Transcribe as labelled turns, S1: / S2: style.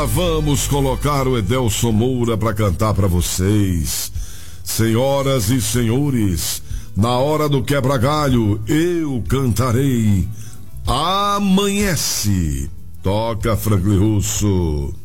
S1: Vamos colocar o Edelson Moura para cantar para vocês. Senhoras e senhores, na hora do quebra-galho eu cantarei Amanhece. Toca, Franklin Russo.